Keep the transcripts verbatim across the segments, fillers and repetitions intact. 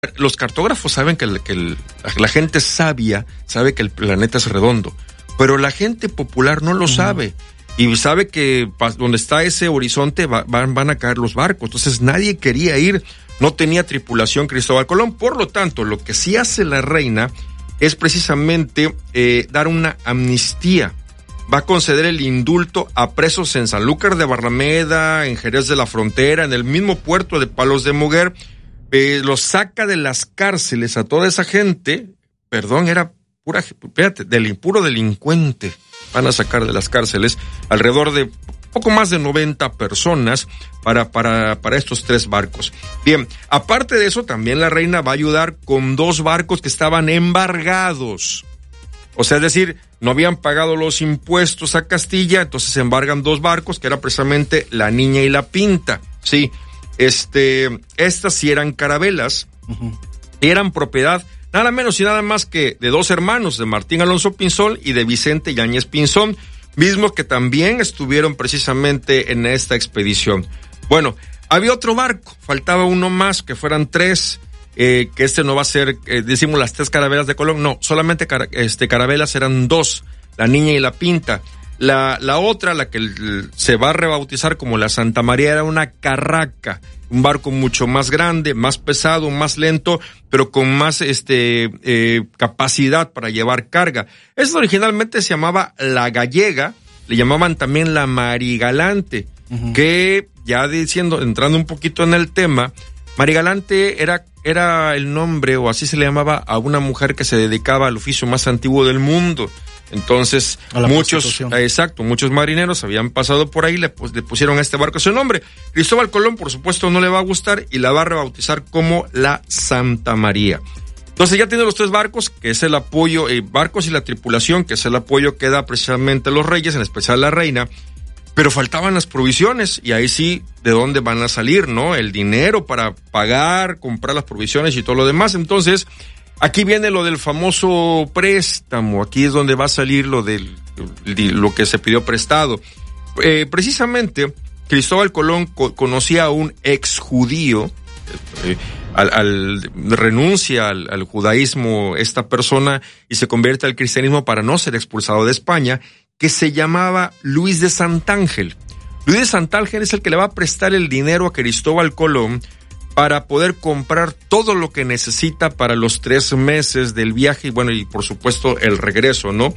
Los cartógrafos saben que, el, que el, la gente sabia sabe que el planeta es redondo, pero la gente popular no lo uh-huh. sabe. Y sabe que donde está ese horizonte va, van, van a caer los barcos. Entonces nadie quería ir, no tenía tripulación Cristóbal Colón. Por lo tanto, lo que sí hace la reina es precisamente eh, dar una amnistía. Va a conceder el indulto a presos en Sanlúcar de Barrameda, en Jerez de la Frontera, en el mismo puerto de Palos de Muguer. Eh, los saca de las cárceles a toda esa gente. Perdón, era pura, espérate, del puro delincuente. Van a sacar de las cárceles alrededor de poco más de noventa personas para, para, para estos tres barcos. Bien, aparte de eso, también la reina va a ayudar con dos barcos que estaban embargados. O sea, es decir, no habían pagado los impuestos a Castilla, entonces embargan dos barcos, que era precisamente la Niña y la Pinta. Sí, este, estas sí eran carabelas, uh-huh. eran propiedad nada menos y nada más que de dos hermanos, de Martín Alonso Pinzón y de Vicente Yáñez Pinzón, mismos que también estuvieron precisamente en esta expedición. Bueno, había otro barco, faltaba uno más, que fueran tres, eh, que este no va a ser, eh, decimos las tres carabelas de Colón, no, solamente cara, este, carabelas eran dos, la Niña y la Pinta. La, la otra, la que el, se va a rebautizar como la Santa María, era una carraca, un barco mucho más grande, más pesado, más lento, pero con más este eh, capacidad para llevar carga. Esta originalmente se llamaba la Gallega, le llamaban también la Marigalante, uh-huh. que ya diciendo, entrando un poquito en el tema, Marigalante era, era el nombre, o así se le llamaba a una mujer que se dedicaba al oficio más antiguo del mundo. Entonces, muchos, exacto, muchos marineros habían pasado por ahí, le, pues, le pusieron a este barco ese nombre. Cristóbal Colón, por supuesto, no le va a gustar y la va a rebautizar como la Santa María. Entonces, ya tiene los tres barcos, que es el apoyo, eh, barcos y la tripulación, que es el apoyo que da precisamente a los reyes, en especial la reina, pero faltaban las provisiones, y ahí sí, ¿de dónde van a salir, no? El dinero para pagar, comprar las provisiones y todo lo demás. Entonces, aquí viene lo del famoso préstamo, aquí es donde va a salir lo del de lo que se pidió prestado. Eh, precisamente, Cristóbal Colón co- conocía a un ex judío, eh, al, al, renuncia al, al judaísmo esta persona y se convierte al cristianismo para no ser expulsado de España, que se llamaba Luis de Santángel. Luis de Santángel es el que le va a prestar el dinero a Cristóbal Colón para poder comprar todo lo que necesita para los tres meses del viaje y bueno, y por supuesto el regreso, ¿no?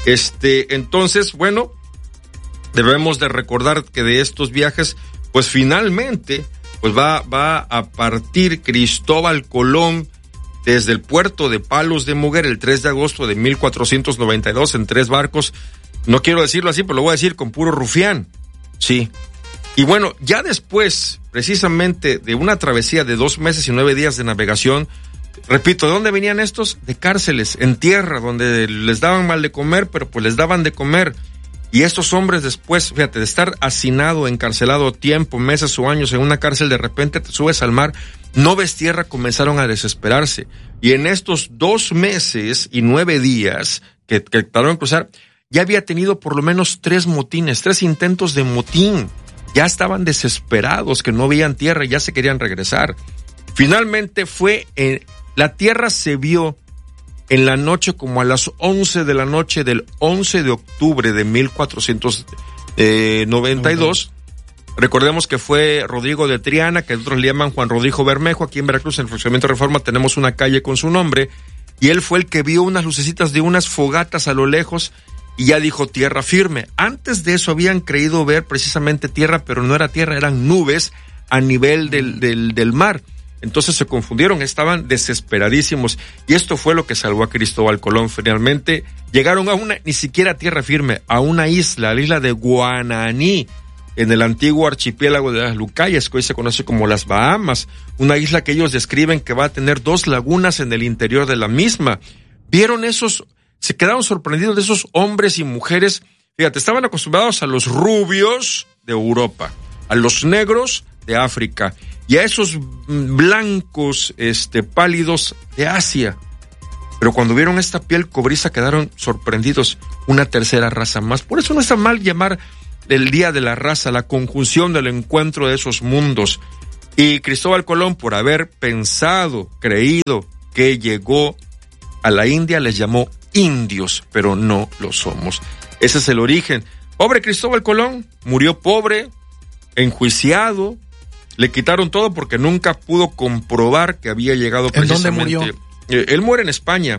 Este, entonces, bueno, debemos de recordar que de estos viajes, pues finalmente, pues va, va a partir Cristóbal Colón desde el puerto de Palos de Muguer el tres de agosto de mil cuatrocientos noventa y dos en tres barcos. No quiero decirlo así, pero lo voy a decir con puro rufián. Sí. Y bueno, ya después, precisamente de una travesía de dos meses y nueve días de navegación, repito, ¿de dónde venían estos? De cárceles, en tierra, donde les daban mal de comer, pero pues les daban de comer. Y estos hombres después, fíjate, de estar hacinado, encarcelado tiempo, meses o años en una cárcel, de repente te subes al mar, no ves tierra, comenzaron a desesperarse. Y en estos dos meses y nueve días que, que tardaron en cruzar, ya había tenido por lo menos tres motines, tres intentos de motín. Ya estaban desesperados, que no veían tierra y ya se querían regresar. Finalmente fue, eh, la tierra se vio en la noche como a las once de la noche del once de octubre de mil cuatrocientos noventa y dos. Uh-huh. Recordemos que fue Rodrigo de Triana, que otros le llaman Juan Rodrigo Bermejo. Aquí en Veracruz, en el Fraccionamiento Reforma, tenemos una calle con su nombre. Y él fue el que vio unas lucecitas de unas fogatas a lo lejos y ya dijo tierra firme. Antes de eso habían creído ver precisamente tierra, pero no era tierra, eran nubes a nivel del, del, del mar. Entonces se confundieron, estaban desesperadísimos. Y esto fue lo que salvó a Cristóbal Colón. Finalmente llegaron a una, ni siquiera tierra firme, a una isla, la isla de Guananí, en el antiguo archipiélago de las Lucayas, que hoy se conoce como las Bahamas. Una isla que ellos describen que va a tener dos lagunas en el interior de la misma. Vieron esos... Se quedaron sorprendidos de esos hombres y mujeres. Fíjate, estaban acostumbrados a los rubios de Europa, a los negros de África y a esos blancos, este, pálidos de Asia. Pero cuando vieron esta piel cobriza quedaron sorprendidos. Una tercera raza más. Por eso no está mal llamar el Día de la Raza, la conjunción del encuentro de esos mundos. Y Cristóbal Colón, por haber pensado, creído que llegó a la India, les llamó indios, pero no lo somos. Ese es el origen. Pobre Cristóbal Colón, murió pobre, enjuiciado, le quitaron todo porque nunca pudo comprobar que había llegado precisamente. ¿En dónde murió? Eh, él muere en España.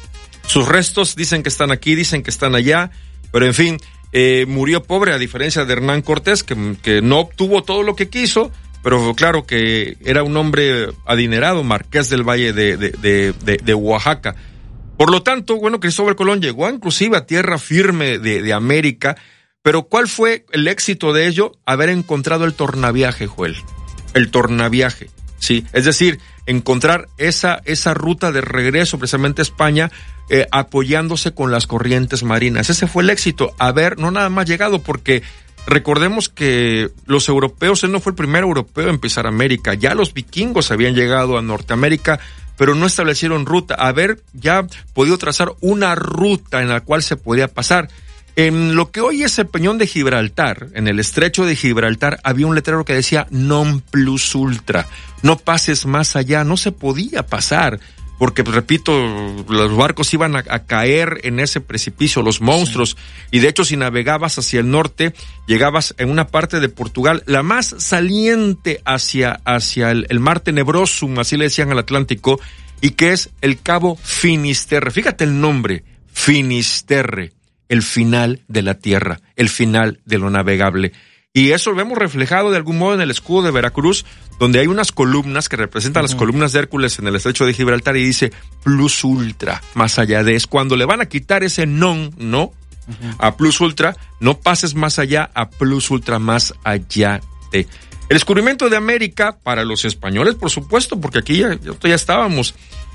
Sus restos dicen que están aquí, dicen que están allá, pero en fin, eh, murió pobre, a diferencia de Hernán Cortés, que, que no obtuvo todo lo que quiso, pero claro que era un hombre adinerado, marqués del Valle de, de, de, de, de Oaxaca. Por lo tanto, bueno, Cristóbal Colón llegó inclusive a tierra firme de, de América, pero ¿cuál fue el éxito de ello? Haber encontrado el tornaviaje, Joel. El tornaviaje, ¿sí? Es decir, encontrar esa, esa ruta de regreso precisamente a España, eh, apoyándose con las corrientes marinas. Ese fue el éxito, haber no nada más llegado, porque recordemos que los europeos, él no fue el primer europeo en pisar América, ya los vikingos habían llegado a Norteamérica, pero no establecieron ruta, haber ya podido trazar una ruta en la cual se podía pasar. En lo que hoy es el Peñón de Gibraltar, en el estrecho de Gibraltar, había un letrero que decía non plus ultra, no pases más allá, no se podía pasar, porque, repito, los barcos iban a, a caer en ese precipicio, los monstruos, sí. Y de hecho si navegabas hacia el norte, llegabas en una parte de Portugal, la más saliente hacia, hacia el, el mar Tenebrosum, así le decían al Atlántico, y que es el Cabo Finisterre. Fíjate el nombre, Finisterre, el final de la tierra, el final de lo navegable. Y eso lo vemos reflejado de algún modo en el escudo de Veracruz, donde hay unas columnas que representan uh-huh. las columnas de Hércules en el estrecho de Gibraltar y dice plus ultra, más allá de. Es cuando le van a quitar ese non, no, uh-huh. a plus ultra, no pases más allá, a plus ultra, más allá de. El descubrimiento de América para los españoles, por supuesto, porque aquí ya, ya estábamos,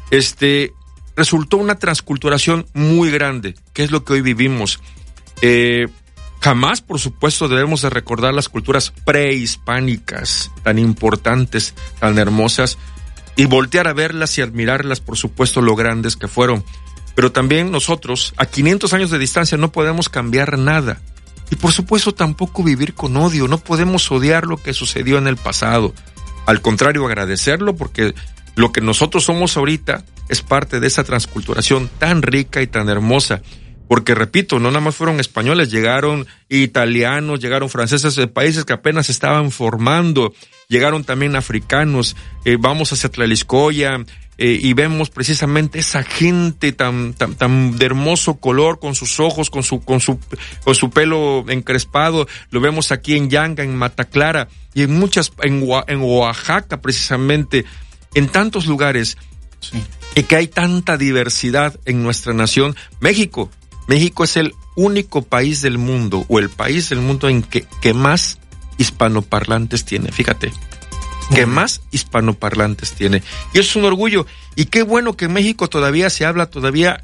este, resultó una transculturación muy grande, que es lo que hoy vivimos. Eh, Jamás, por supuesto, debemos de recordar las culturas prehispánicas, tan importantes, tan hermosas, y voltear a verlas y admirarlas, por supuesto, lo grandes que fueron. Pero también nosotros, a quinientos años de distancia, no podemos cambiar nada. Y por supuesto, tampoco vivir con odio. No podemos odiar lo que sucedió en el pasado. Al contrario, agradecerlo, porque lo que nosotros somos ahorita es parte de esa transculturación tan rica y tan hermosa. Porque, repito, no nada más fueron españoles, llegaron italianos, llegaron franceses de países que apenas se estaban formando, llegaron también africanos, eh, vamos hacia Tlaxcoya, eh, y vemos precisamente esa gente tan, tan, tan de hermoso color, con sus ojos, con su, con su, con su pelo encrespado, lo vemos aquí en Yanga, en Mataclara, y en muchas, en, en Oaxaca precisamente, en tantos lugares, sí. Y que hay tanta diversidad en nuestra nación. México, México es el único país del mundo, o el país del mundo en que, que más hispanoparlantes tiene, fíjate, que más hispanoparlantes tiene. Y eso es un orgullo. Y qué bueno que en México todavía se habla todavía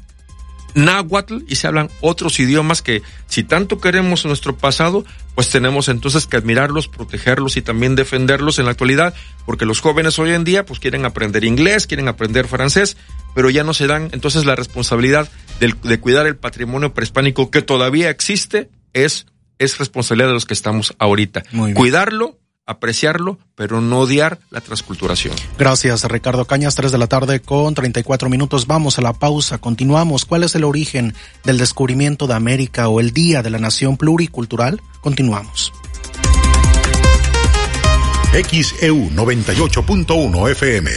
náhuatl y se hablan otros idiomas que, si tanto queremos nuestro pasado, pues tenemos entonces que admirarlos, protegerlos y también defenderlos en la actualidad, porque los jóvenes hoy en día pues quieren aprender inglés, quieren aprender francés, pero ya no se dan entonces la responsabilidad de, de cuidar el patrimonio prehispánico que todavía existe, es, es responsabilidad de los que estamos ahorita. Cuidarlo, apreciarlo, pero no odiar la transculturación. Gracias, Ricardo Cañas. Tres de la tarde con treinta y cuatro minutos. Vamos a la pausa. Continuamos. ¿Cuál es el origen del descubrimiento de América o el Día de la Nación Pluricultural? Continuamos. X E U noventa y ocho punto uno F M.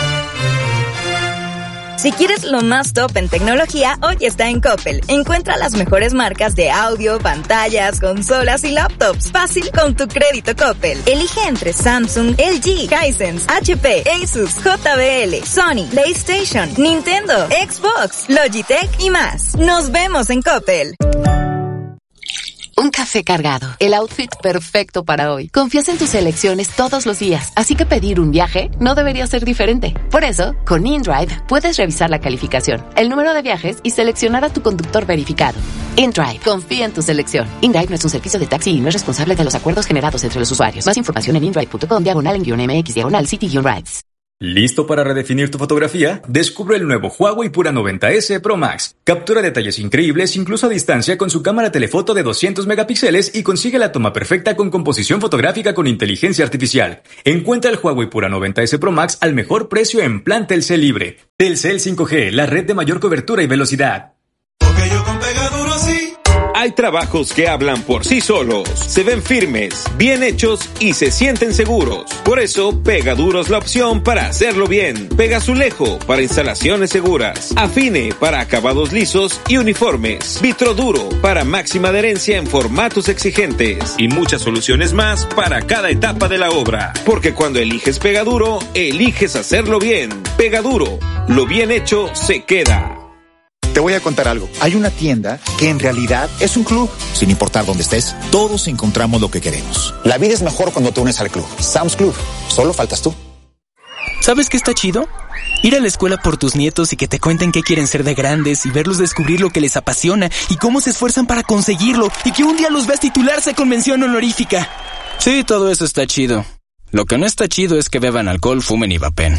Si quieres lo más top en tecnología, hoy está en Coppel. Encuentra las mejores marcas de audio, pantallas, consolas y laptops. Fácil con tu crédito Coppel. Elige entre Samsung, L G, Hisense, H P, Asus, J B L, Sony, PlayStation, Nintendo, Xbox, Logitech y más. Nos vemos en Coppel. Un café cargado, el outfit perfecto para hoy. Confías en tus elecciones todos los días, así que pedir un viaje no debería ser diferente. Por eso, con InDrive puedes revisar la calificación, el número de viajes y seleccionar a tu conductor verificado. InDrive, confía en tu selección. InDrive no es un servicio de taxi y no es responsable de los acuerdos generados entre los usuarios. Más información en indrive punto com, diagonal en guión M X, diagonal City-Rides. ¿Listo para redefinir tu fotografía? Descubre el nuevo Huawei Pura noventa ese Pro Max. Captura detalles increíbles incluso a distancia con su cámara telefoto de doscientos megapíxeles y consigue la toma perfecta con composición fotográfica con inteligencia artificial. Encuentra el Huawei Pura noventa ese Pro Max al mejor precio en plan Telcel Libre. Telcel cinco G, la red de mayor cobertura y velocidad. Porque yo con Pegaduro sí. Hay trabajos que hablan por sí solos, se ven firmes, bien hechos y se sienten seguros. Por eso, Pegaduro es la opción para hacerlo bien. Pegazulejo para instalaciones seguras. Afine para acabados lisos y uniformes. Vitroduro para máxima adherencia en formatos exigentes. Y muchas soluciones más para cada etapa de la obra. Porque cuando eliges Pegaduro, eliges hacerlo bien. Pegaduro, lo bien hecho se queda. Te voy a contar algo. Hay una tienda que en realidad es un club. Sin importar dónde estés, todos encontramos lo que queremos. La vida es mejor cuando te unes al club. Sam's Club. Solo faltas tú. ¿Sabes qué está chido? Ir a la escuela por tus nietos y que te cuenten qué quieren ser de grandes y verlos descubrir lo que les apasiona y cómo se esfuerzan para conseguirlo y que un día los veas titularse con mención honorífica. Sí, todo eso está chido. Lo que no está chido es que beban alcohol, fumen y vapen.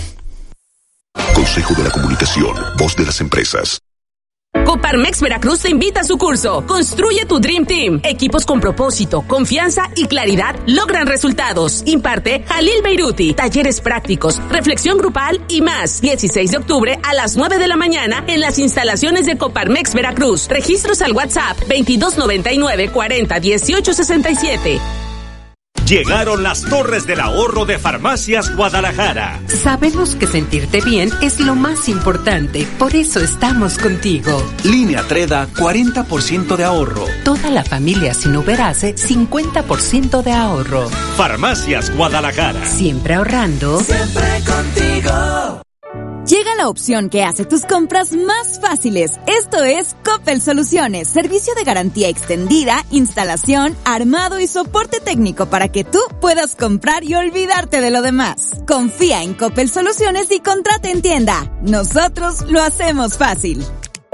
Consejo de la Comunicación, voz de las empresas. Coparmex Veracruz te invita a su curso Construye tu Dream Team. Equipos con propósito, confianza y claridad logran resultados. Imparte Jalil Beiruti. Talleres prácticos, reflexión grupal y más. dieciséis de octubre a las nueve de la mañana en las instalaciones de Coparmex Veracruz. Registros al WhatsApp veintidós noventa y nueve cuarenta dieciocho sesenta y siete. Llegaron las Torres del Ahorro de Farmacias Guadalajara. Sabemos que sentirte bien es lo más importante, por eso estamos contigo. Línea Treda, cuarenta por ciento de ahorro. Toda la familia sin Uberase, cincuenta por ciento de ahorro. Farmacias Guadalajara. Siempre ahorrando. Siempre contigo. Llega la opción que hace tus compras más fáciles. Esto es Coppel Soluciones, servicio de garantía extendida, instalación, armado y soporte técnico para que tú puedas comprar y olvidarte de lo demás. Confía en Coppel Soluciones y contrata en tienda. Nosotros lo hacemos fácil.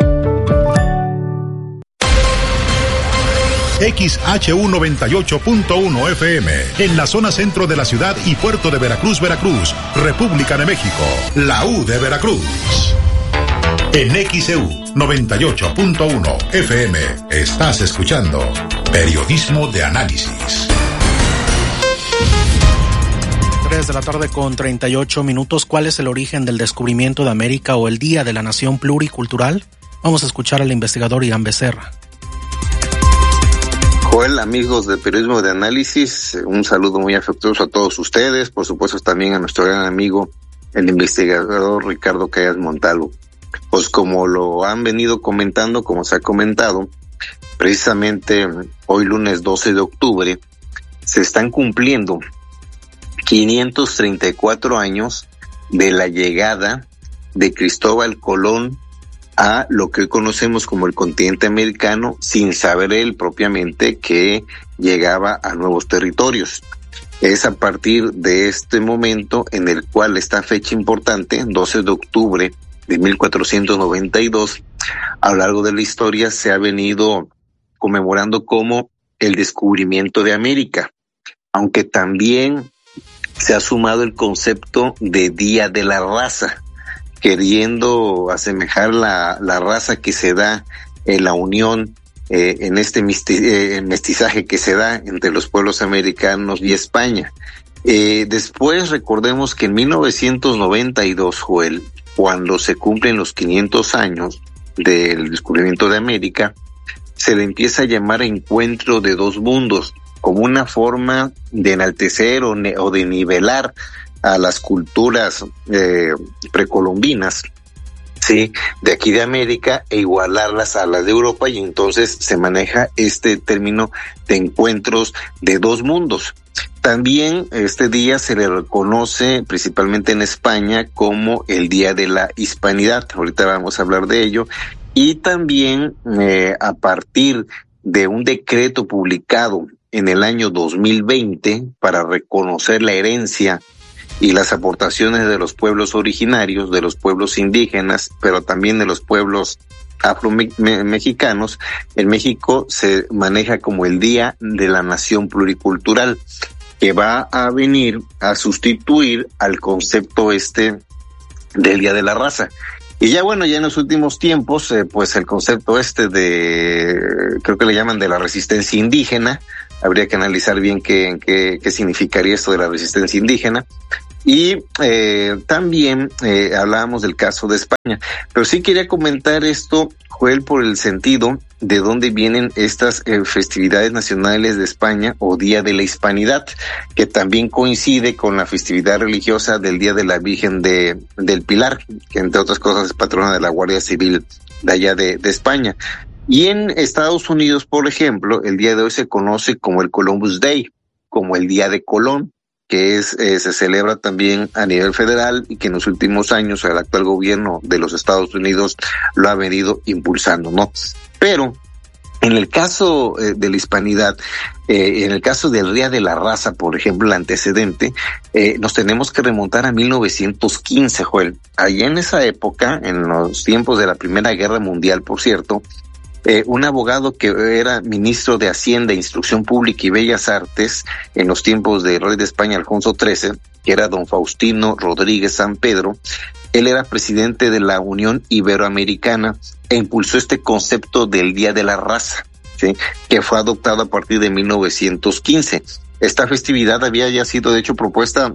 X H U noventa y ocho punto uno F M, en la zona centro de la ciudad y puerto de Veracruz, Veracruz, República de México, la U de Veracruz. En X E U noventa y ocho punto uno F M, estás escuchando Periodismo de Análisis. tres de la tarde con treinta y ocho minutos. ¿Cuál es el origen del descubrimiento de América o el Día de la Nación Pluricultural? Vamos a escuchar al investigador Irán Becerra. Joel, amigos de Periodismo de Análisis, un saludo muy afectuoso a todos ustedes, por supuesto también a nuestro gran amigo, el investigador Ricardo Callas Montalvo. Pues como lo han venido comentando, como se ha comentado, precisamente hoy lunes doce de octubre, se están cumpliendo quinientos treinta y cuatro años de la llegada de Cristóbal Colón a lo que hoy conocemos como el continente americano, sin saber él propiamente que llegaba a nuevos territorios. Es a partir de este momento en el cual esta fecha importante, doce de octubre de mil cuatrocientos noventa y dos, a lo largo de la historia se ha venido conmemorando como el descubrimiento de América, aunque también se ha sumado el concepto de Día de la Raza, queriendo asemejar la, la raza que se da en la unión, eh, en este misti- eh, mestizaje que se da entre los pueblos americanos y España. Eh, después recordemos que en mil novecientos noventa y dos, Joel, cuando se cumplen los quinientos años del descubrimiento de América, se le empieza a llamar Encuentro de Dos Mundos, como una forma de enaltecer o, ne- o de nivelar a las culturas eh, precolombinas, sí, de aquí de América, e igualarlas a las de Europa, y entonces se maneja este término de encuentros de dos mundos. También este día se le reconoce principalmente en España como el Día de la Hispanidad, ahorita vamos a hablar de ello, y también eh, a partir de un decreto publicado en el año dos mil veinte para reconocer la herencia y las aportaciones de los pueblos originarios, de los pueblos indígenas, pero también de los pueblos afro-mexicanos, en México se maneja como el Día de la Nación Pluricultural. que va a venir a sustituir al concepto este del Día de la Raza. Y ya bueno, ya en los últimos tiempos, eh, pues el concepto este de, creo que le llaman de la resistencia indígena, habría que analizar bien qué, qué, qué significaría esto de la resistencia indígena. Y eh, también eh, hablábamos del caso de España, pero sí quería comentar esto, Joel, por el sentido de dónde vienen estas eh, festividades nacionales de España o Día de la Hispanidad, que también coincide con la festividad religiosa del Día de la Virgen de del Pilar, que entre otras cosas es patrona de la Guardia Civil de allá de, de España. Y en Estados Unidos, por ejemplo, el día de hoy se conoce como el Columbus Day, como el Día de Colón, que es eh, se celebra también a nivel federal y que en los últimos años el actual gobierno de los Estados Unidos lo ha venido impulsando, ¿no? Pero en el caso eh, de la hispanidad, eh, en el caso del Día de la Raza, por ejemplo, el antecedente, eh, nos tenemos que remontar a mil novecientos quince, Joel. Allá en esa época, en los tiempos de la Primera Guerra Mundial, por cierto, Eh, un abogado que era ministro de Hacienda, Instrucción Pública y Bellas Artes en los tiempos del rey de España, Alfonso trece, que era don Faustino Rodríguez San Pedro, él era presidente de la Unión Iberoamericana e impulsó este concepto del Día de la Raza, ¿sí?, que fue adoptado a partir de mil novecientos quince. Esta festividad había ya sido, de hecho, propuesta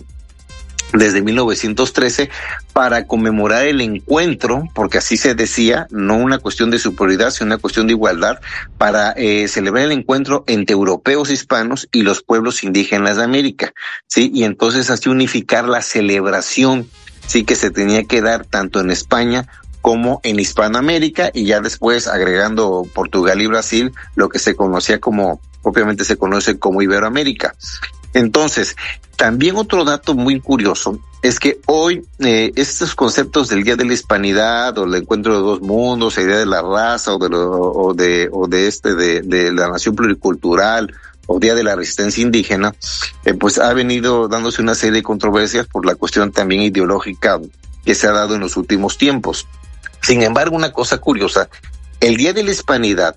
desde mil novecientos trece para conmemorar el encuentro, porque así se decía, no una cuestión de superioridad, sino una cuestión de igualdad, para eh, celebrar el encuentro entre europeos hispanos y los pueblos indígenas de América, ¿sí? Y entonces así unificar la celebración, sí, que se tenía que dar tanto en España como en Hispanoamérica, y ya después agregando Portugal y Brasil, lo que se conocía como, propiamente se conoce como Iberoamérica. Entonces, también otro dato muy curioso es que hoy eh, estos conceptos del Día de la Hispanidad o el encuentro de dos mundos, el Día de la Raza o de lo, o de o de este de, de la nación pluricultural o Día de la Resistencia Indígena, eh, pues ha venido dándose una serie de controversias por la cuestión también ideológica que se ha dado en los últimos tiempos. Sin embargo, una cosa curiosa, el Día de la Hispanidad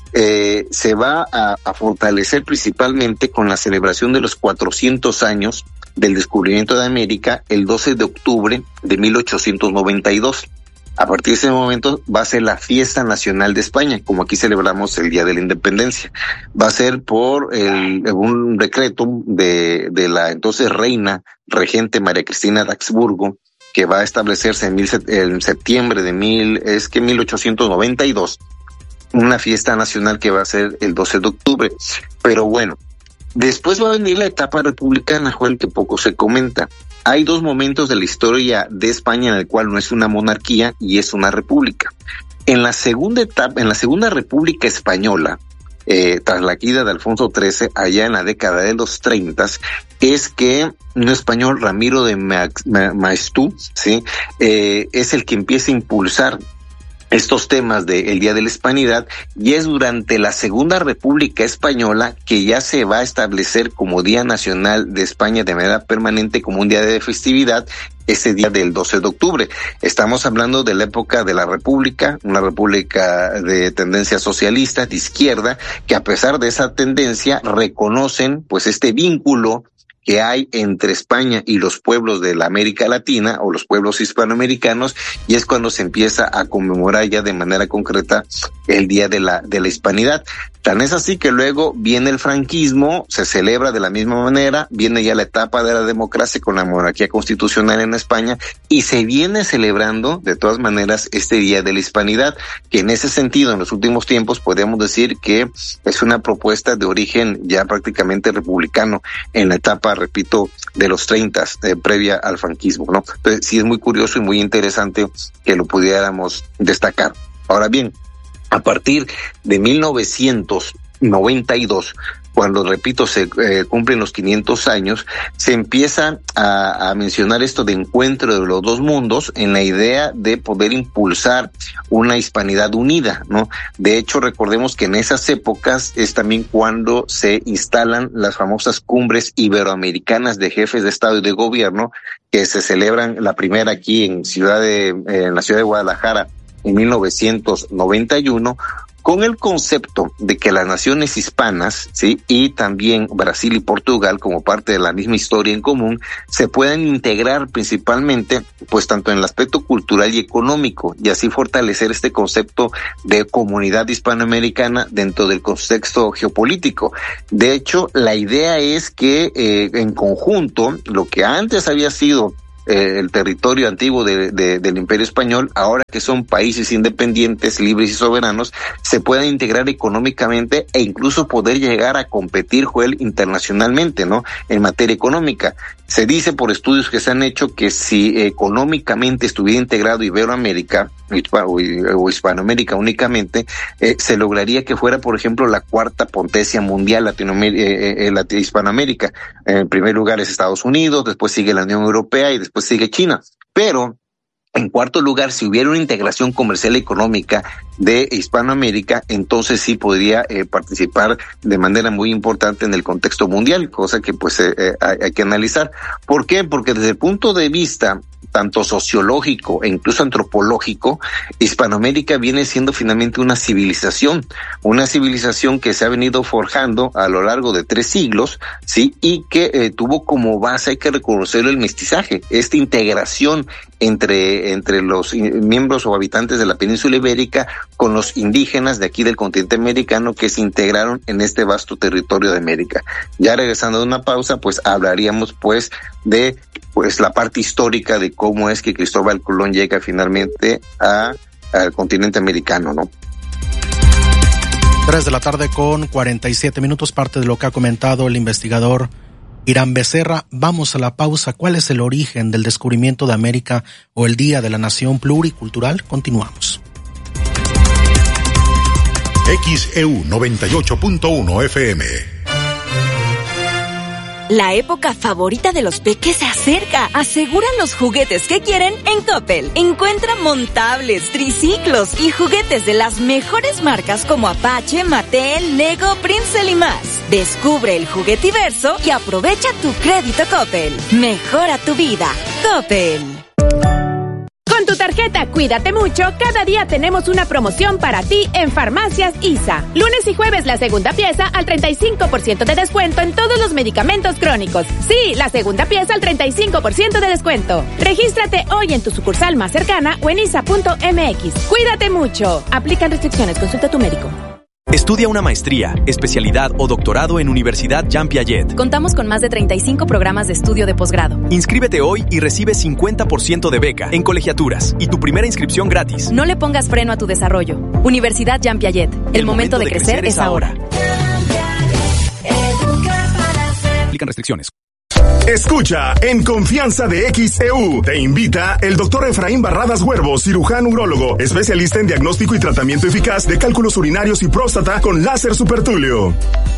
Eh, se va a, a fortalecer principalmente con la celebración de los cuatrocientos años del descubrimiento de América el doce de octubre de mil ochocientos noventa y dos. A partir de ese momento va a ser la fiesta nacional de España, como aquí celebramos el Día de la Independencia. Va a ser por el, un decreto de, de la entonces reina regente María Cristina de Habsburgo, que va a establecerse en, mil, en septiembre de mil, es que mil ochocientos noventa y dos. Una fiesta nacional que va a ser el doce de octubre. Pero bueno, después va a venir la etapa republicana, Joel, que poco se comenta. Hay dos momentos de la historia de España en el cual no es una monarquía y es una república. En la segunda etapa, en la segunda república española, eh, tras la caída de Alfonso trece, allá en la década de los treintas, es que un español, Ramiro de Ma- Ma- Maeztu, ¿sí? eh, es el que empieza a impulsar estos temas del Día de la Hispanidad, y es durante la Segunda República Española que ya se va a establecer como Día Nacional de España de manera permanente, como un día de festividad, ese día del doce de octubre. Estamos hablando de la época de la República, una república de tendencia socialista, de izquierda, que a pesar de esa tendencia reconocen pues este vínculo que hay entre España y los pueblos de la América Latina o los pueblos hispanoamericanos, y es cuando se empieza a conmemorar ya de manera concreta el Día de la de la Hispanidad. Tan es así que luego viene el franquismo, se celebra de la misma manera, viene ya la etapa de la democracia con la monarquía constitucional en España, y se viene celebrando de todas maneras este Día de la Hispanidad, que en ese sentido en los últimos tiempos podemos decir que es una propuesta de origen ya prácticamente republicano en la etapa, repito, de los treinta, eh, previa al franquismo, ¿no? Entonces sí es muy curioso y muy interesante que lo pudiéramos destacar. Ahora bien, a partir de mil novecientos noventa y dos, cuando, repito, se eh, cumplen los quinientos años, se empieza a, a mencionar esto de encuentro de los dos mundos en la idea de poder impulsar una hispanidad unida, ¿no? De hecho, recordemos que en esas épocas es también cuando se instalan las famosas cumbres iberoamericanas de jefes de Estado y de Gobierno, que se celebran, la primera aquí en ciudad de, eh, en la ciudad de Guadalajara en mil novecientos noventa y uno, con el concepto de que las naciones hispanas, sí, y también Brasil y Portugal, como parte de la misma historia en común, se puedan integrar principalmente, pues tanto en el aspecto cultural y económico, y así fortalecer este concepto de comunidad hispanoamericana dentro del contexto geopolítico. De hecho, la idea es que eh, en conjunto, lo que antes había sido Eh, el territorio antiguo de, de, del Imperio Español, ahora que son países independientes, libres y soberanos, se puedan integrar económicamente e incluso poder llegar a competir, Joel, internacionalmente, ¿no? En materia económica. Se dice por estudios que se han hecho que si económicamente estuviera integrado Iberoamérica o Hispanoamérica únicamente, eh, se lograría que fuera, por ejemplo, la cuarta potencia mundial Latinoamérica, eh, eh, Hispanoamérica. En primer lugar es Estados Unidos, después sigue la Unión Europea y después sigue China. Pero en cuarto lugar, si hubiera una integración comercial y económica de Hispanoamérica, entonces sí podría eh, participar de manera muy importante en el contexto mundial, cosa que pues eh, eh, hay, hay que analizar. ¿Por qué? Porque desde el punto de vista tanto sociológico e incluso antropológico, Hispanoamérica viene siendo finalmente una civilización, una civilización que se ha venido forjando a lo largo de tres siglos, sí, y que eh, tuvo como base, hay que reconocer, el mestizaje, esta integración entre entre los miembros o habitantes de la península ibérica con los indígenas de aquí del continente americano que se integraron en este vasto territorio de América. Ya regresando de una pausa, pues hablaríamos pues de pues la parte histórica de cómo es que Cristóbal Colón llega finalmente a al continente americano, ¿no? Tres de la tarde con cuarenta y siete minutos, parte de lo que ha comentado el investigador Irán Becerra. Vamos a la pausa. ¿Cuál es el origen del descubrimiento de América o el Día de la Nación Pluricultural? Continuamos. X E U noventa y ocho punto uno F M. La época favorita de los peques se acerca. Aseguran los juguetes que quieren en Coppel. Encuentra montables, triciclos y juguetes de las mejores marcas como Apache, Mattel, Lego, Princeton y más. Descubre el juguetiverso y aprovecha tu crédito Coppel. Mejora tu vida. Coppel. Con tu tarjeta Cuídate Mucho, cada día tenemos una promoción para ti en Farmacias I S A. Lunes y jueves la segunda pieza al treinta y cinco por ciento de descuento en todos los medicamentos crónicos. Sí, la segunda pieza al treinta y cinco por ciento de descuento. Regístrate hoy en tu sucursal más cercana o en isa punto m x. Cuídate Mucho. Aplican restricciones. Consulta a tu médico. Estudia una maestría, especialidad o doctorado en Universidad Jean Piaget. Contamos con más de treinta y cinco programas de estudio de posgrado. Inscríbete hoy y recibe cincuenta por ciento de beca en colegiaturas y tu primera inscripción gratis. No le pongas freno a tu desarrollo. Universidad Jean Piaget. El, El momento, momento de, de crecer, crecer es ahora. Aplican restricciones. Escucha en Confianza de X E U. Te invita el doctor Efraín Barradas Huervo, cirujano urólogo, especialista en diagnóstico y tratamiento eficaz de cálculos urinarios y próstata con láser supertulio.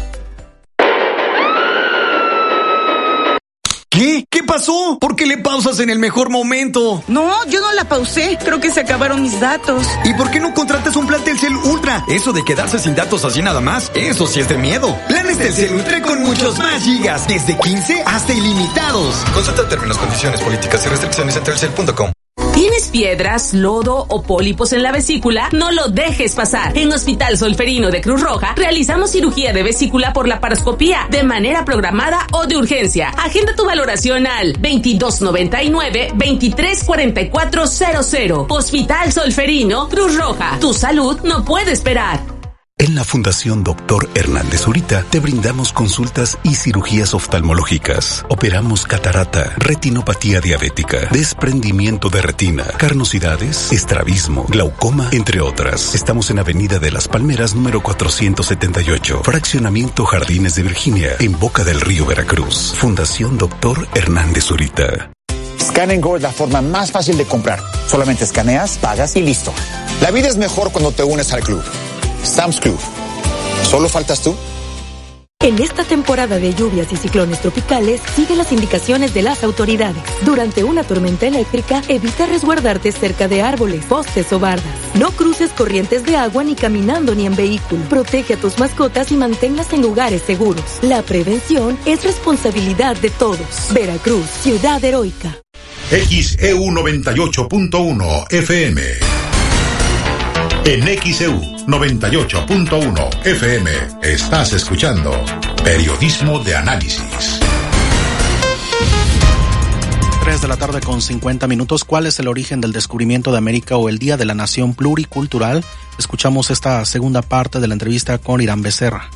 ¿Qué? ¿Qué pasó? ¿Por qué le pausas en el mejor momento? No, yo no la pausé. Creo que se acabaron mis datos. ¿Y por qué no contratas un plan Telcel Ultra? Eso de quedarse sin datos así nada más, eso sí es de miedo. Planes Telcel Ultra con muchos más gigas, desde quince hasta ilimitados. Consulta términos, condiciones, políticas y restricciones en telcel punto com. ¿Tienes piedras, lodo o pólipos en la vesícula? No lo dejes pasar. En Hospital Solferino de Cruz Roja realizamos cirugía de vesícula por laparoscopía de manera programada o de urgencia. Agenda tu valoración al veintidós noventa y nueve, veintitrés cuarenta y cuatro cero cero. Hospital Solferino Cruz Roja. Tu salud no puede esperar. En la Fundación Doctor Hernández Zurita te brindamos consultas y cirugías oftalmológicas. Operamos catarata, retinopatía diabética, desprendimiento de retina, carnosidades, estrabismo, glaucoma, entre otras. Estamos en Avenida de las Palmeras, número cuatrocientos setenta y ocho, Fraccionamiento Jardines de Virginia, en Boca del Río, Veracruz. Fundación Doctor Hernández Zurita. Scan and Go es la forma más fácil de comprar. Solamente escaneas, pagas y listo. La vida es mejor cuando te unes al club. Sam's Club. ¿Solo faltas tú? En esta temporada de lluvias y ciclones tropicales, sigue las indicaciones de las autoridades. Durante una tormenta eléctrica, evita resguardarte cerca de árboles, postes o bardas. No cruces corrientes de agua ni caminando ni en vehículo. Protege a tus mascotas y manténlas en lugares seguros. La prevención es responsabilidad de todos. Veracruz, ciudad heroica. X E U noventa y ocho punto uno F M. En X E U noventa y ocho punto uno F M estás escuchando Periodismo de Análisis. tres de la tarde con cincuenta minutos. ¿Cuál es el origen del descubrimiento de América o el Día de la Nación Pluricultural? Escuchamos esta segunda parte de la entrevista con Irán Becerra.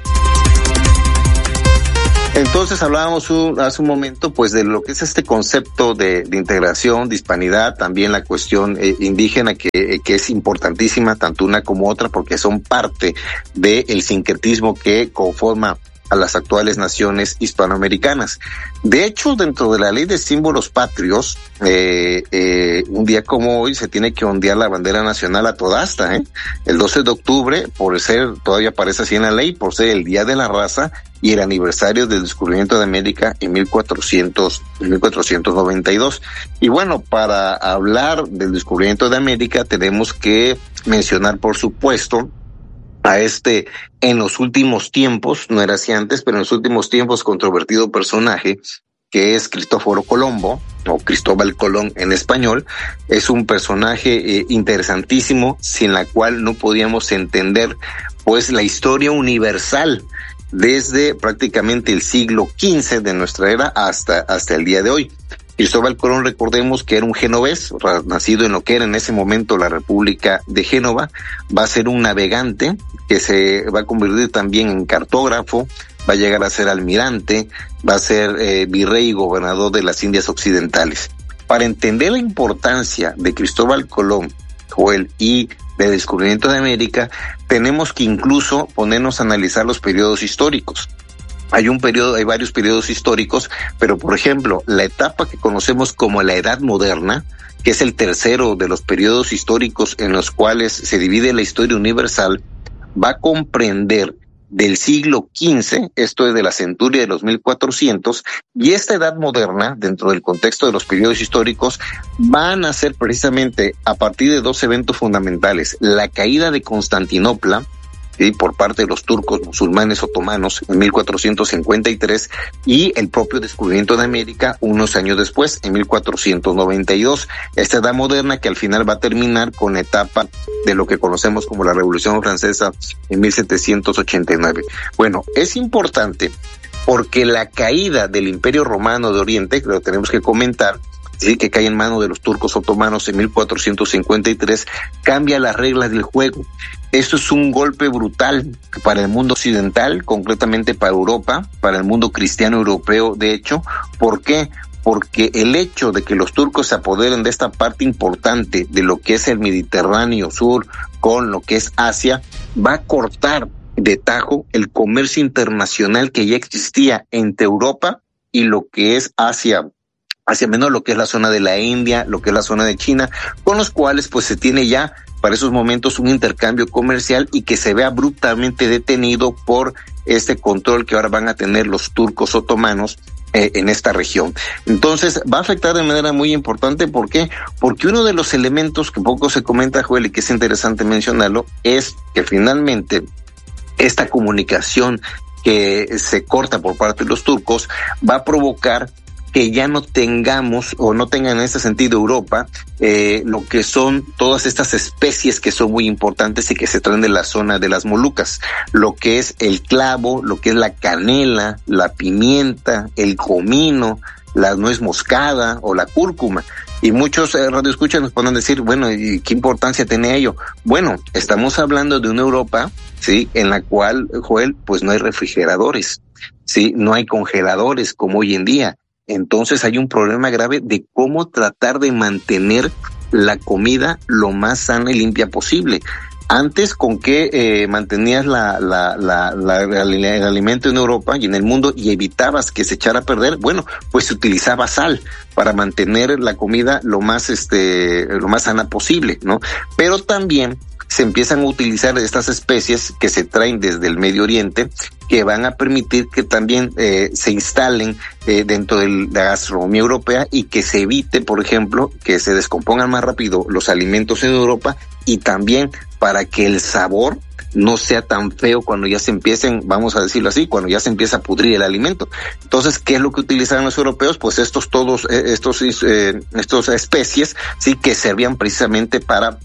Entonces hablábamos un, hace un momento pues de lo que es este concepto de, de integración, de hispanidad, también la cuestión eh, indígena que, eh, que es importantísima, tanto una como otra, porque son parte del sincretismo que conforma a las actuales naciones hispanoamericanas. De hecho, dentro de la ley de símbolos patrios, eh, eh, un día como hoy se tiene que ondear la bandera nacional a toda asta, ¿eh? El doce de octubre, por ser, todavía aparece así en la ley, por ser el Día de la Raza y el aniversario del descubrimiento de América en mil cuatrocientos noventa y dos. Y bueno, para hablar del descubrimiento de América tenemos que mencionar, por supuesto, a este, en los últimos tiempos, no era así antes, pero en los últimos tiempos controvertido personaje, que es Cristóforo Colombo, o Cristóbal Colón en español. Es un personaje eh, interesantísimo, sin la cual no podíamos entender, pues, la historia universal desde prácticamente el siglo quince de nuestra era hasta, hasta el día de hoy. Cristóbal Colón, recordemos que era un genovés, nacido en lo que era en ese momento la República de Génova. Va a ser un navegante que se va a convertir también en cartógrafo, va a llegar a ser almirante, va a ser eh, virrey y gobernador de las Indias Occidentales. Para entender la importancia de Cristóbal Colón, Joel, y del descubrimiento de América, tenemos que incluso ponernos a analizar los periodos históricos. Hay un periodo, hay varios periodos históricos, pero por ejemplo, la etapa que conocemos como la Edad Moderna, que es el tercero de los periodos históricos en los cuales se divide la historia universal, va a comprender del siglo quince, esto es de la centuria de los mil cuatrocientos, y esta Edad Moderna, dentro del contexto de los periodos históricos, van a ser precisamente a partir de dos eventos fundamentales: la caída de Constantinopla, ¿sí?, por parte de los turcos musulmanes otomanos en mil cuatrocientos cincuenta y tres, y el propio descubrimiento de América unos años después, en mil cuatrocientos noventa y dos. Esta edad moderna que al final va a terminar con la etapa de lo que conocemos como la Revolución Francesa en mil setecientos ochenta y nueve. Bueno, es importante porque la caída del Imperio Romano de Oriente, que lo tenemos que comentar, sí, que cae en manos de los turcos otomanos en mil cuatrocientos cincuenta y tres, cambia las reglas del juego. Esto es un golpe brutal para el mundo occidental, concretamente para Europa, para el mundo cristiano europeo, de hecho. ¿Por qué? Porque el hecho de que los turcos se apoderen de esta parte importante de lo que es el Mediterráneo Sur con lo que es Asia, va a cortar de tajo el comercio internacional que ya existía entre Europa y lo que es Asia hacia menos, lo que es la zona de la India, lo que es la zona de China, con los cuales pues se tiene ya para esos momentos un intercambio comercial y que se ve abruptamente detenido por este control que ahora van a tener los turcos otomanos eh, en esta región. Entonces va a afectar de manera muy importante. ¿Por qué? Porque uno de los elementos que poco se comenta, Joel, y que es interesante mencionarlo, es que finalmente esta comunicación que se corta por parte de los turcos va a provocar que ya no tengamos o no tengan en este sentido Europa eh, lo que son todas estas especies que son muy importantes y que se traen de la zona de las Molucas, lo que es el clavo, lo que es la canela, la pimienta, el comino, la nuez moscada o la cúrcuma. Y muchos eh, radioescuchas nos pueden decir, bueno, ¿y qué importancia tiene ello? Bueno, estamos hablando de una Europa, sí, en la cual, Joel, pues no hay refrigeradores, sí, no hay congeladores como hoy en día. Entonces hay un problema grave de cómo tratar de mantener la comida lo más sana y limpia posible. Antes, ¿con qué eh, mantenías la, la, la, la, el alimento en Europa y en el mundo y evitabas que se echara a perder? Bueno, pues se utilizaba sal para mantener la comida lo más, este, lo más sana posible, ¿no? Pero también se empiezan a utilizar estas especies que se traen desde el Medio Oriente, que van a permitir que también eh, se instalen eh, dentro de la gastronomía europea y que se evite, por ejemplo, que se descompongan más rápido los alimentos en Europa, y también para que el sabor no sea tan feo cuando ya se empiecen, vamos a decirlo así, cuando ya se empieza a pudrir el alimento. Entonces, ¿qué es lo que utilizaban los europeos? Pues estos todos, eh, estos, eh, estos especies, sí, que servían precisamente para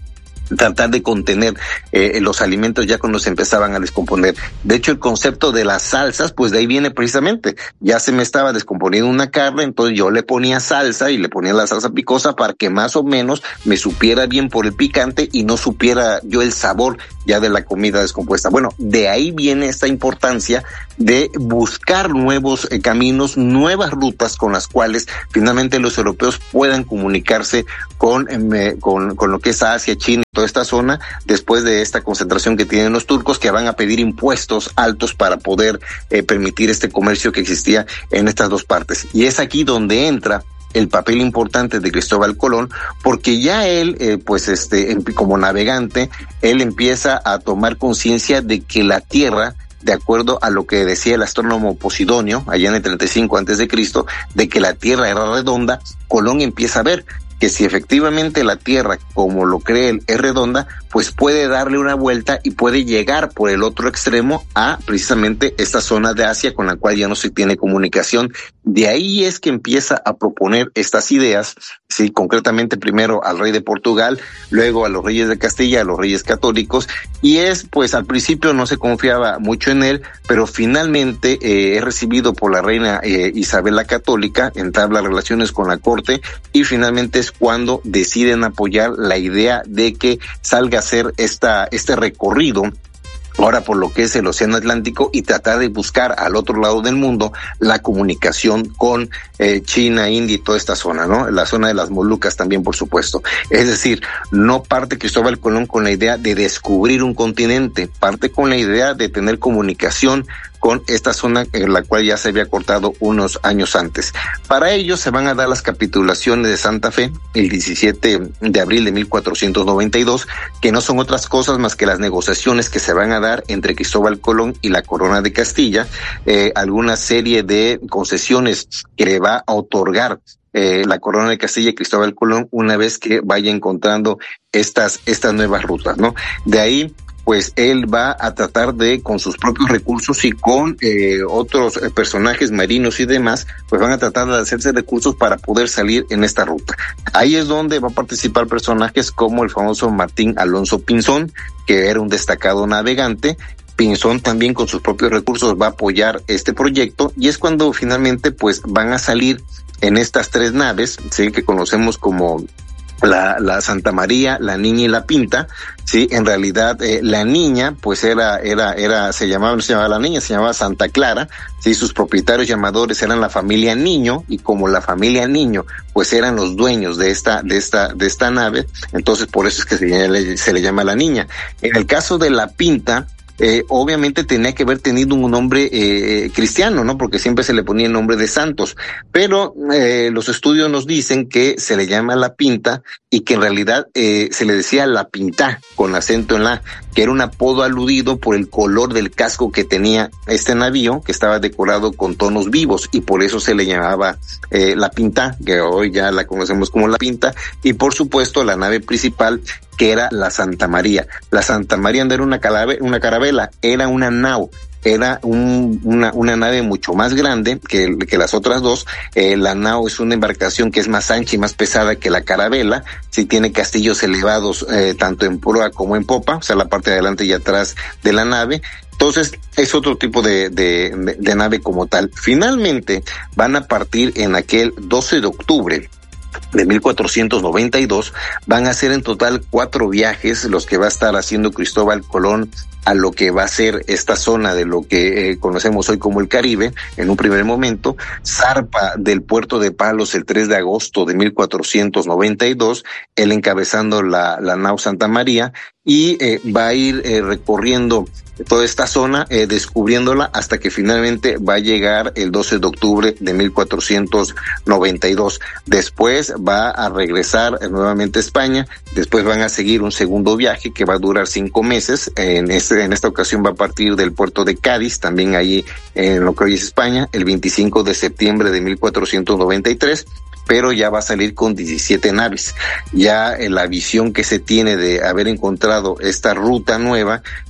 tratar de contener eh, los alimentos ya cuando se empezaban a descomponer. De hecho, el concepto de las salsas, pues de ahí viene precisamente. Ya se me estaba descomponiendo una carne, entonces yo le ponía salsa y le ponía la salsa picosa para que más o menos me supiera bien por el picante y no supiera yo el sabor ya de la comida descompuesta. Bueno, de ahí viene esta importancia de buscar nuevos eh, caminos, nuevas rutas con las cuales finalmente los europeos puedan comunicarse con, eh, con, con lo que es Asia, China, toda esta zona, después de esta concentración que tienen los turcos, que van a pedir impuestos altos para poder eh, permitir este comercio que existía en estas dos partes. Y es aquí donde entra el papel importante de Cristóbal Colón, porque ya él, eh, pues este, como navegante, él empieza a tomar conciencia de que la Tierra, de acuerdo a lo que decía el astrónomo Posidonio, allá en el treinta y cinco antes de Cristo, de que la Tierra era redonda, Colón empieza a ver que si efectivamente la Tierra, como lo cree él, es redonda, pues puede darle una vuelta y puede llegar por el otro extremo a precisamente esta zona de Asia con la cual ya no se tiene comunicación. De ahí es que empieza a proponer estas ideas, sí, concretamente primero al rey de Portugal, luego a los reyes de Castilla, a los reyes católicos, y es, pues al principio no se confiaba mucho en él, pero finalmente eh, es recibido por la reina eh, Isabel la Católica, entabla relaciones con la corte y finalmente es cuando deciden apoyar la idea de que salga a hacer esta, este recorrido ahora por lo que es el Océano Atlántico y tratar de buscar al otro lado del mundo la comunicación con eh, China, India y toda esta zona, ¿no? La zona de las Molucas también, por supuesto. Es decir, no parte Cristóbal Colón con la idea de descubrir un continente, parte con la idea de tener comunicación con esta zona en la cual ya se había cortado unos años antes. Para ello se van a dar las capitulaciones de Santa Fe el diecisiete de abril de mil cuatrocientos noventa y dos, que no son otras cosas más que las negociaciones que se van a dar entre Cristóbal Colón y la Corona de Castilla, eh, alguna serie de concesiones que le va a otorgar eh, la Corona de Castilla y Cristóbal Colón una vez que vaya encontrando estas, estas nuevas rutas, ¿no? De ahí, pues él va a tratar de, con sus propios recursos y con eh, otros eh, personajes marinos y demás, pues van a tratar de hacerse recursos para poder salir en esta ruta. Ahí es donde va a participar personajes como el famoso Martín Alonso Pinzón, que era un destacado navegante. Pinzón también con sus propios recursos va a apoyar este proyecto y es cuando finalmente pues van a salir en estas tres naves, sí, que conocemos como La, la Santa María, la Niña y la Pinta. Sí, en realidad eh, la niña pues era, era, era, se llamaba, no se llamaba la niña, se llamaba Santa Clara. Sí, sus propietarios llamadores eran la familia Niño y como la familia Niño pues eran los dueños de esta, de esta, de esta nave, entonces por eso es que se le, se le llama la niña. En el caso de la Pinta, Eh, obviamente tenía que haber tenido un nombre eh, cristiano, ¿no? Porque siempre se le ponía el nombre de santos, pero eh, los estudios nos dicen que se le llama la Pinta y que en realidad eh, se le decía la Pinta con acento en la, que era un apodo aludido por el color del casco que tenía este navío, que estaba decorado con tonos vivos y por eso se le llamaba eh, la Pinta, que hoy ya la conocemos como la Pinta, y por supuesto la nave principal, que era la Santa María. La Santa María no era una, calave, una carabela, era una nao, era un, una, una nave mucho más grande que, que las otras dos. Eh, la nao es una embarcación que es más ancha y más pesada que la carabela, sí tiene castillos elevados eh, tanto en proa como en popa, o sea la parte de adelante y atrás de la nave. Entonces es otro tipo de, de, de, de nave como tal. Finalmente van a partir en aquel doce de octubre de mil cuatrocientos noventa y dos, van a ser en total cuatro viajes los que va a estar haciendo Cristóbal Colón a lo que va a ser esta zona de lo que eh, conocemos hoy como el Caribe. En un primer momento zarpa del puerto de Palos el tres de agosto de mil cuatrocientos noventa y dos, él encabezando la, la nao Santa María, y eh, va a ir eh, recorriendo toda esta zona, eh, descubriéndola hasta que finalmente va a llegar el doce de octubre de mil cuatrocientos noventa y dos. Después va a regresar eh, nuevamente a España, después van a seguir un segundo viaje que va a durar cinco meses. En, este, en esta ocasión va a partir del puerto de Cádiz, también ahí en lo que hoy es España, el veinticinco de septiembre de mil cuatrocientos noventa y tres. Pero ya va a salir con diecisiete naves. Ya eh, la visión que se tiene de haber encontrado esta ruta nueva,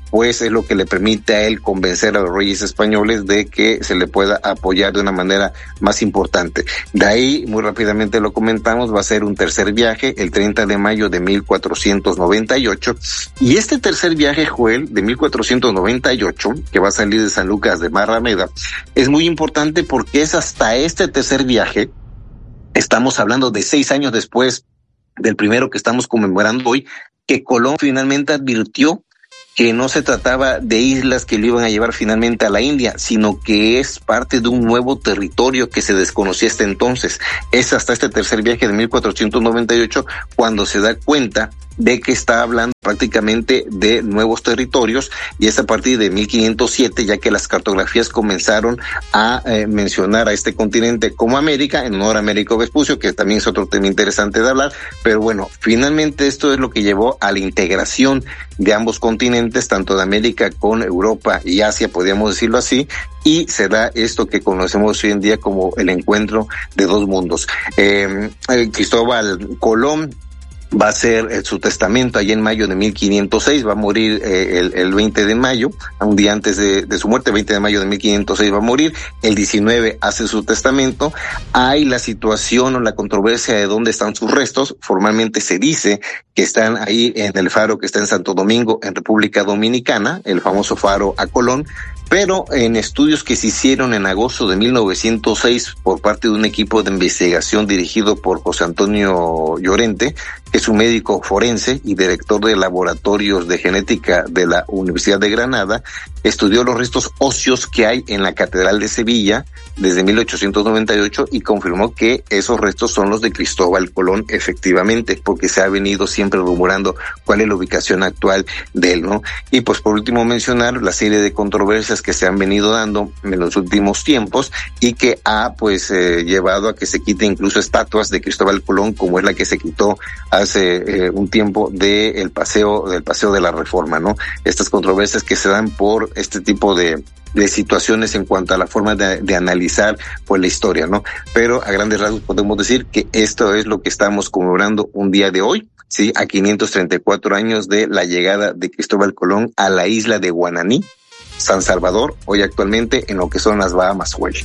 pues es lo que le permite a él convencer a los reyes españoles de que se le pueda apoyar de una manera más importante. De ahí, muy rápidamente lo comentamos, va a ser un tercer viaje el treinta de mayo de mil cuatrocientos noventa y ocho, y este tercer viaje, Joel, de mil cuatrocientos noventa y ocho, que va a salir de San Lucas de Barrameda, es muy importante porque es hasta este tercer viaje, estamos hablando de seis años después del primero que estamos conmemorando hoy, que Colón finalmente advirtió que no se trataba de islas que lo iban a llevar finalmente a la India, sino que es parte de un nuevo territorio que se desconocía hasta entonces. Es hasta este tercer viaje de mil cuatrocientos noventa y ocho cuando se da cuenta de que está hablando prácticamente de nuevos territorios, y es a partir de mil quinientos siete, ya que las cartografías comenzaron a eh, mencionar a este continente como América, en honor a Américo Vespucio, que también es otro tema interesante de hablar, pero bueno, finalmente esto es lo que llevó a la integración de ambos continentes, tanto de América con Europa y Asia, podríamos decirlo así, y se da esto que conocemos hoy en día como el encuentro de dos mundos. Eh, Cristóbal Colón va a hacer eh, su testamento allá en mayo de mil quinientos seis, va a morir eh, el, el veinte de mayo, un día antes de, de su muerte, veinte de mayo de mil quinientos seis va a morir, el diecinueve hace su testamento. Hay la situación o la controversia de dónde están sus restos. Formalmente se dice que están ahí en el faro que está en Santo Domingo, en República Dominicana, el famoso faro a Colón, pero en estudios que se hicieron en agosto de mil novecientos seis por parte de un equipo de investigación dirigido por José Antonio Llorente, que es un médico forense y director de laboratorios de genética de la Universidad de Granada, estudió los restos óseos que hay en la Catedral de Sevilla desde mil ochocientos noventa y ocho y confirmó que esos restos son los de Cristóbal Colón, efectivamente, porque se ha venido siempre rumorando cuál es la ubicación actual de él, ¿no? Y pues por último mencionar la serie de controversias que se han venido dando en los últimos tiempos y que ha pues eh, llevado a que se quite incluso estatuas de Cristóbal Colón, como es la que se quitó hace eh, un tiempo de el paseo del paseo de la Reforma, ¿no? Estas controversias que se dan por este tipo de de situaciones en cuanto a la forma de, de analizar pues la historia, ¿no? Pero a grandes rasgos podemos decir que esto es lo que estamos conmemorando un día de hoy, sí, a quinientos treinta y cuatro años de la llegada de Cristóbal Colón a la isla de Guananí, San Salvador, hoy actualmente en lo que son las Bahamas, Joel.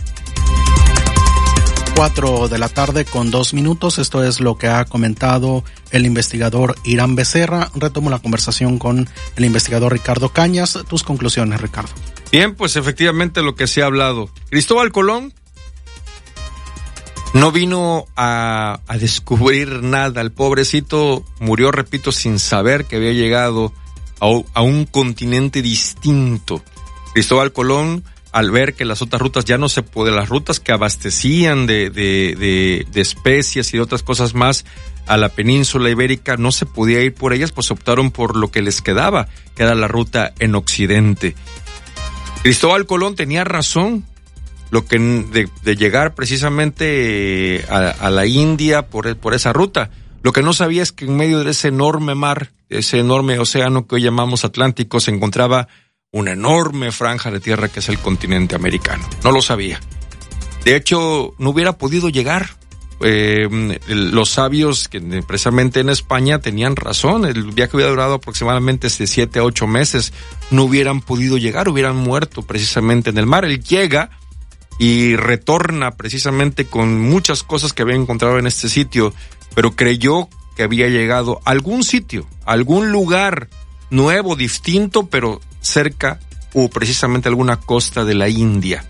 Cuatro de la tarde con dos minutos. Esto es lo que ha comentado el investigador Irán Becerra. Retomo la conversación con el investigador Ricardo Cañas. Tus conclusiones, Ricardo. Bien, pues efectivamente lo que se ha hablado. Cristóbal Colón no vino a, a descubrir nada. El pobrecito murió, repito, sin saber que había llegado a, a un continente distinto. Cristóbal Colón, al ver que las otras rutas ya no se pueden, las rutas que abastecían de, de, de, de especias y de otras cosas más a la península ibérica, no se podía ir por ellas, pues optaron por lo que les quedaba, que era la ruta en occidente. Cristóbal Colón tenía razón, lo que de, de llegar precisamente a, a la India por, por esa ruta. Lo que no sabía es que en medio de ese enorme mar, ese enorme océano que hoy llamamos Atlántico, se encontraba una enorme franja de tierra que es el continente americano. No lo sabía. De hecho, no hubiera podido llegar. Eh, los sabios que precisamente en España tenían razón. El viaje hubiera durado aproximadamente de siete a ocho meses. No hubieran podido llegar, hubieran muerto precisamente en el mar. Él llega y retorna precisamente con muchas cosas que había encontrado en este sitio, pero creyó que había llegado a algún sitio, a algún lugar nuevo, distinto, pero cerca o precisamente alguna costa de la India.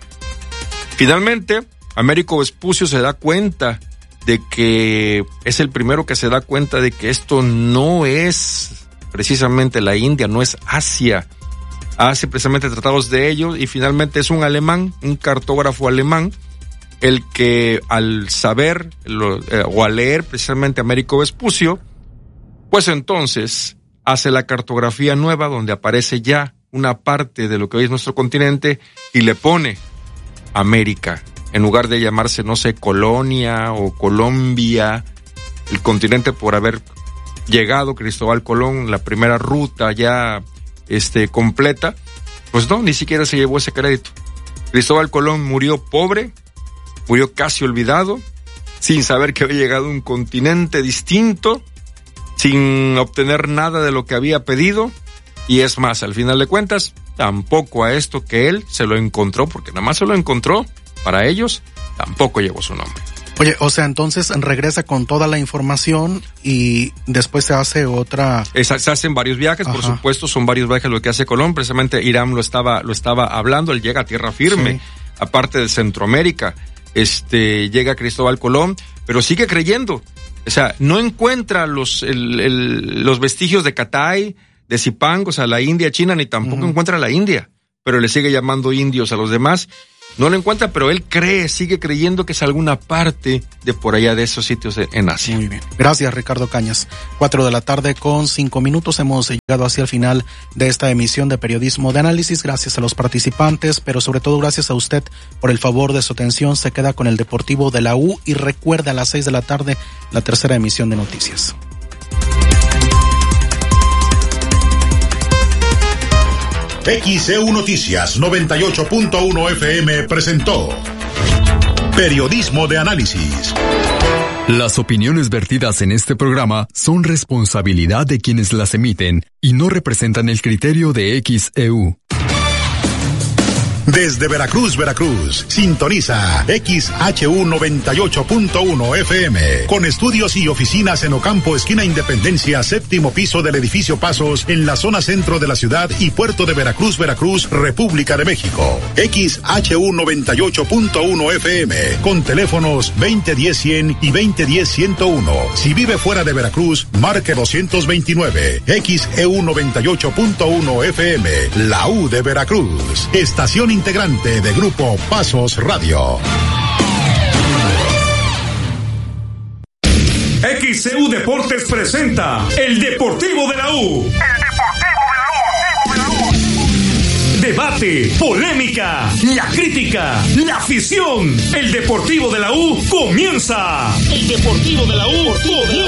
Finalmente, Américo Vespucio se da cuenta de que es el primero que se da cuenta de que esto no es precisamente la India, no es Asia. Hace precisamente tratados de ello y finalmente es un alemán, un cartógrafo alemán, el que al saber lo, eh, o al leer precisamente Américo Vespucio, pues entonces hace la cartografía nueva donde aparece ya una parte de lo que hoy es nuestro continente y le pone América. En lugar de llamarse, no sé, Colonia o Colombia, el continente por haber llegado Cristóbal Colón, la primera ruta ya este, completa, pues no, ni siquiera se llevó ese crédito. Cristóbal Colón murió pobre, murió casi olvidado, sin saber que había llegado a un continente distinto, sin obtener nada de lo que había pedido, Y es más, al final de cuentas, tampoco a esto que él se lo encontró, porque nada más se lo encontró, para ellos, tampoco llevó su nombre. Oye, o sea, entonces regresa con toda la información y después se hace otra... Esa, se hacen varios viajes, Ajá. por supuesto, son varios viajes lo que hace Colón, precisamente Irán lo estaba, lo estaba hablando, él llega a tierra firme, sí. aparte de Centroamérica, este, llega Cristóbal Colón, pero sigue creyendo, o sea, no encuentra los, el, el, los vestigios de Catay, de Zipang, o sea, la India, China, ni tampoco uh-huh. encuentra la India, pero le sigue llamando indios a los demás. No lo encuentra, pero él cree, sigue creyendo que es alguna parte de por allá de esos sitios de, en Asia. Muy bien. Gracias, Ricardo Cañas. Cuatro de la tarde con cinco minutos. Hemos llegado hacia el final de esta emisión de Periodismo de Análisis. Gracias a los participantes, pero sobre todo gracias a usted por el favor de su atención. Se queda con el Deportivo de la U y recuerda a las seis de la tarde la tercera emisión de noticias. X E U Noticias noventa y ocho punto uno F M presentó Periodismo de Análisis. Las opiniones vertidas en este programa son responsabilidad de quienes las emiten y no representan el criterio de X E U. Desde Veracruz, Veracruz, sintoniza X H U noventa y ocho punto uno F M, con estudios y oficinas en Ocampo, esquina Independencia, séptimo piso del edificio Pasos, en la zona centro de la ciudad y puerto de Veracruz, Veracruz, República de México. X H U noventa y ocho punto uno F M, con teléfonos veinte diez cien y veinte diez ciento uno. Si vive fuera de Veracruz, marque doscientos veintinueve. X E U noventa y ocho punto uno F M, la U de Veracruz. Estación integrante de Grupo Pasos Radio. X E U Deportes presenta El Deportivo de la U. El Deportivo de la U. Debate, polémica, la crítica, la afición. El Deportivo de la U comienza. El Deportivo de la U comienza.